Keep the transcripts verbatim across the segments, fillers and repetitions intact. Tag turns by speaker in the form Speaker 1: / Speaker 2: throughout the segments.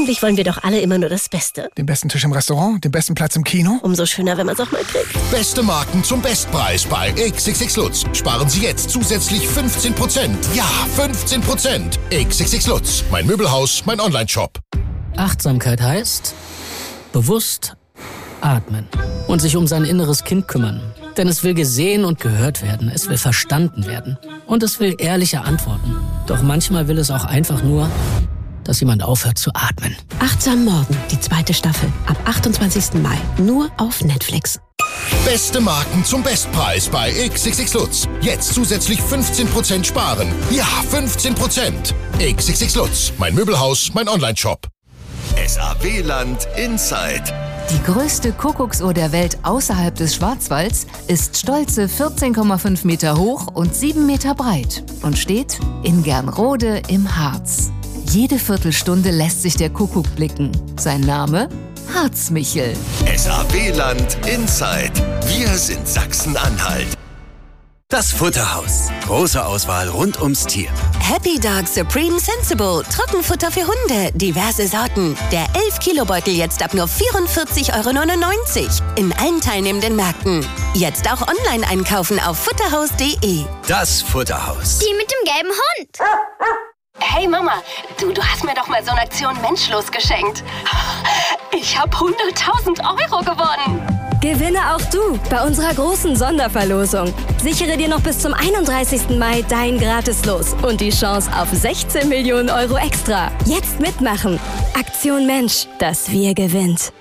Speaker 1: Eigentlich wollen wir doch alle immer nur das Beste.
Speaker 2: Den besten Tisch im Restaurant, den besten Platz im Kino.
Speaker 1: Umso schöner, wenn man es auch mal kriegt.
Speaker 3: Beste Marken zum Bestpreis bei X X X Lutz. Sparen Sie jetzt zusätzlich fünfzehn Prozent. Ja, fünfzehn Prozent. X X X Lutz. Mein Möbelhaus, mein Onlineshop.
Speaker 4: Achtsamkeit heißt bewusst atmen und sich um sein inneres Kind kümmern. Denn es will gesehen und gehört werden, es will verstanden werden und es will ehrliche Antworten. Doch manchmal will es auch einfach nur, dass jemand aufhört zu atmen.
Speaker 1: Achtsam Morgen, die zweite Staffel. Ab achtundzwanzigsten Mai. Nur auf Netflix.
Speaker 3: Beste Marken zum Bestpreis bei X X X Lutz. Jetzt zusätzlich fünfzehn Prozent sparen. Ja, fünfzehn Prozent. X X X Lutz. Mein Möbelhaus, mein Onlineshop.
Speaker 5: S A W-Land Inside.
Speaker 6: Die größte Kuckucksuhr der Welt außerhalb des Schwarzwalds ist stolze vierzehn Komma fünf Meter hoch und sieben Meter breit und steht in Gernrode im Harz. Jede Viertelstunde lässt sich der Kuckuck blicken. Sein Name? Harzmichel.
Speaker 5: S A W-Land Inside. Wir sind Sachsen-Anhalt. Das Futterhaus. Große Auswahl rund ums Tier.
Speaker 7: Happy Dog Supreme Sensible. Trockenfutter für Hunde. Diverse Sorten. Der elf Kilo Beutel jetzt ab nur vierundvierzig Euro neunundneunzig. In allen teilnehmenden Märkten. Jetzt auch online einkaufen auf futterhaus punkt de.
Speaker 5: Das Futterhaus.
Speaker 8: Die mit dem gelben Hund.
Speaker 9: Hey Mama, du, du hast mir doch mal so eine Aktion Menschlos geschenkt. Ich habe hunderttausend Euro gewonnen.
Speaker 10: Gewinne auch du bei unserer großen Sonderverlosung. Sichere dir noch bis zum einunddreißigsten Mai dein Gratis-Los und die Chance auf sechzehn Millionen Euro extra. Jetzt mitmachen. Aktion Mensch, das Wir gewinnt.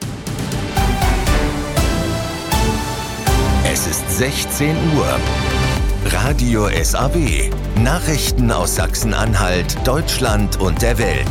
Speaker 5: Es ist sechzehn Uhr. Radio S A W. Nachrichten aus Sachsen-Anhalt, Deutschland und der Welt.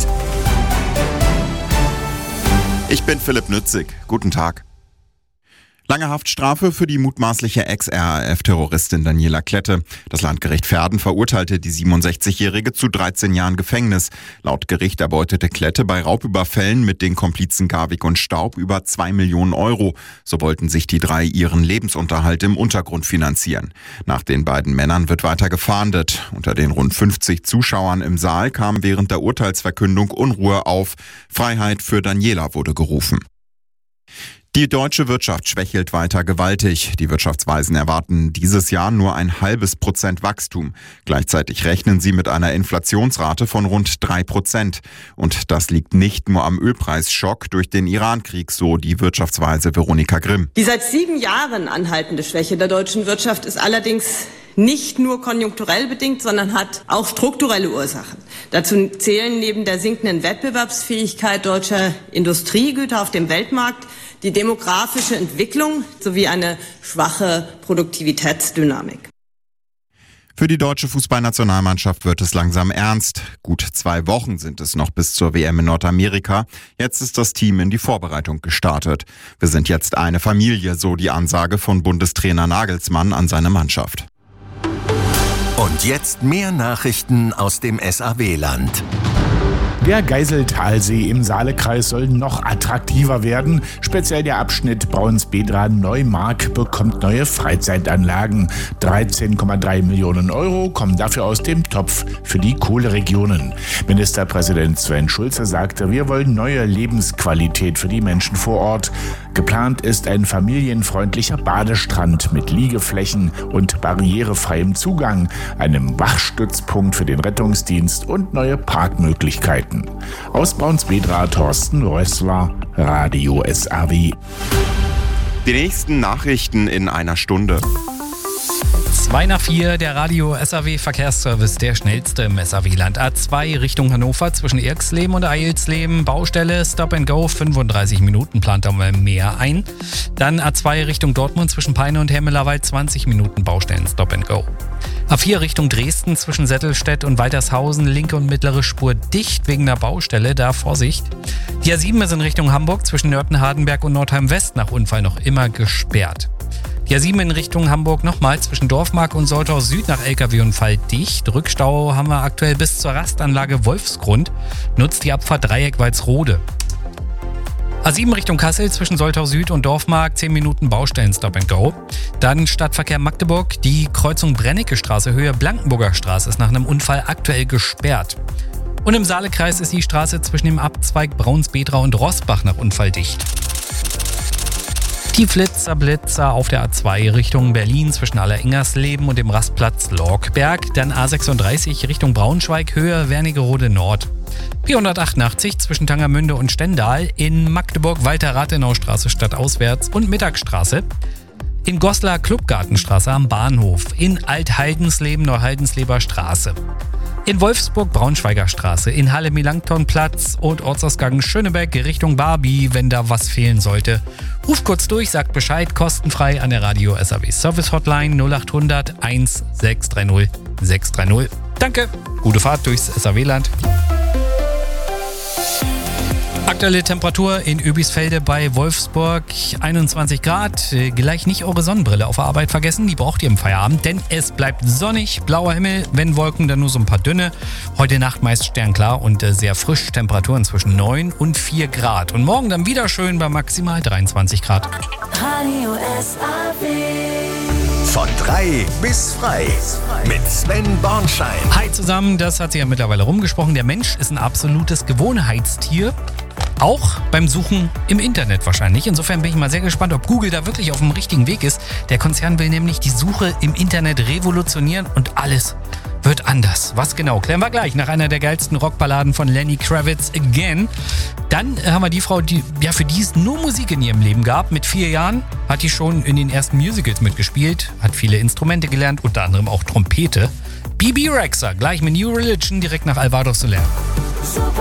Speaker 11: Ich bin Philipp Nützig. Guten Tag. Lange Haftstrafe für die mutmaßliche Ex-R A F-Terroristin Daniela Klette. Das Landgericht Verden verurteilte die siebenundsechzigjährige zu dreizehn Jahren Gefängnis. Laut Gericht erbeutete Klette bei Raubüberfällen mit den Komplizen Garwig und Staub über zwei Millionen Euro. So wollten sich die drei ihren Lebensunterhalt im Untergrund finanzieren. Nach den beiden Männern wird weiter gefahndet. Unter den rund fünfzig Zuschauern im Saal kam während der Urteilsverkündung Unruhe auf. Freiheit für Daniela wurde gerufen. Die deutsche Wirtschaft schwächelt weiter gewaltig. Die Wirtschaftsweisen erwarten dieses Jahr nur ein halbes Prozent Wachstum. Gleichzeitig rechnen sie mit einer Inflationsrate von rund drei Prozent. Und das liegt nicht nur am Ölpreisschock durch den Irankrieg, so die Wirtschaftsweise Veronika Grimm.
Speaker 12: Die seit sieben Jahren anhaltende Schwäche der deutschen Wirtschaft ist allerdings nicht nur konjunkturell bedingt, sondern hat auch strukturelle Ursachen. Dazu zählen neben der sinkenden Wettbewerbsfähigkeit deutscher Industriegüter auf dem Weltmarkt die demografische Entwicklung sowie eine schwache Produktivitätsdynamik.
Speaker 11: Für die deutsche Fußballnationalmannschaft wird es langsam ernst. Gut zwei Wochen sind es noch bis zur W M in Nordamerika. Jetzt ist das Team in die Vorbereitung gestartet. Wir sind jetzt eine Familie, so die Ansage von Bundestrainer Nagelsmann an seine Mannschaft.
Speaker 5: Und jetzt mehr Nachrichten aus dem S A W-Land.
Speaker 13: Der Geiseltalsee im Saalekreis soll noch attraktiver werden. Speziell der Abschnitt Braunsbedra-Neumark bekommt neue Freizeitanlagen. dreizehn Komma drei Millionen Euro kommen dafür aus dem Topf für die Kohleregionen. Ministerpräsident Sven Schulze sagte, wir wollen neue Lebensqualität für die Menschen vor Ort. Geplant ist ein familienfreundlicher Badestrand mit Liegeflächen und barrierefreiem Zugang, einem Wachstützpunkt für den Rettungsdienst und neue Parkmöglichkeiten. Aus Braunsbedra, Thorsten Rössler, Radio S A W.
Speaker 11: Die nächsten Nachrichten in einer Stunde.
Speaker 14: zwei nach vier, der Radio S A W Verkehrsservice, der schnellste im S A W-Land. A zwei Richtung Hannover zwischen Irxleben und Eilsleben. Baustelle Stop and Go, fünfunddreißig Minuten plant da mal mehr ein. Dann A zwei Richtung Dortmund zwischen Peine und Hemmelerwald, zwanzig Minuten Baustellen Stop and Go. A vier Richtung Dresden zwischen Settelstedt und Weitershausen, linke und mittlere Spur dicht wegen der Baustelle, da Vorsicht. Die A sieben ist in Richtung Hamburg zwischen Nörten-Hardenberg und Nordheim-West nach Unfall noch immer gesperrt. Die A sieben in Richtung Hamburg nochmal zwischen Dorfmark und Soltau Süd nach L K W-Unfall dicht. Rückstau haben wir aktuell bis zur Rastanlage Wolfsgrund. Nutzt die Abfahrt Dreieck Walsrode. A sieben Richtung Kassel zwischen Soltau Süd und Dorfmark, zehn Minuten Baustellen Stop and Go. Dann Stadtverkehr Magdeburg, die Kreuzung Brennecke Straße Höhe Blankenburger Straße ist nach einem Unfall aktuell gesperrt. Und im Saalekreis ist die Straße zwischen dem Abzweig Braunsbedra und Rossbach nach Unfall dicht. Die Flitzer Blitzer auf der A zwei Richtung Berlin zwischen Allerengersleben und dem Rastplatz Lorkberg. Dann A sechsunddreißig Richtung Braunschweig, Höhe Wernigerode Nord. P hundertachtundachtzig zwischen Tangermünde und Stendal. In Magdeburg Walter-Rathenau-Straße stadtauswärts und Mittagstraße. In Goslar Clubgartenstraße am Bahnhof. In Althaldенsleben Neuhaldensleber Straße. In Wolfsburg Braunschweiger Straße, in Halle Melanchthonplatz und Ortsausgang Schönebeck Richtung Barbie, wenn da was fehlen sollte. Ruft kurz durch, sagt Bescheid, kostenfrei an der Radio S A W Service Hotline null acht hundert eins sechs drei null sechs drei null. Danke, gute Fahrt durchs S A W-Land. Aktuelle Temperatur in Öbisfelde bei Wolfsburg einundzwanzig Grad. Gleich nicht eure Sonnenbrille auf der Arbeit vergessen, die braucht ihr im Feierabend, denn es bleibt sonnig, blauer Himmel, wenn Wolken, dann nur so ein paar dünne. Heute Nacht meist sternklar und sehr frisch, Temperaturen zwischen neun und vier Grad. Und morgen dann wieder schön bei maximal dreiundzwanzig Grad.
Speaker 8: Radio S A W.
Speaker 5: Von drei bis frei mit Sven Bornschein.
Speaker 14: Hi zusammen, das hat sich ja mittlerweile rumgesprochen. Der Mensch ist ein absolutes Gewohnheitstier. Auch beim Suchen im Internet wahrscheinlich. Insofern bin ich mal sehr gespannt, ob Google da wirklich auf dem richtigen Weg ist. Der Konzern will nämlich die Suche im Internet revolutionieren und alles wird anders. Was genau? Klären wir gleich nach einer der geilsten Rockballaden von Lenny Kravitz, Again. Dann haben wir die Frau, die ja für die es nur Musik in ihrem Leben gab. Mit vier Jahren hat die schon in den ersten Musicals mitgespielt, hat viele Instrumente gelernt, unter anderem auch Trompete. Bebe Rexha, gleich mit New Religion direkt nach Alvaro Soler.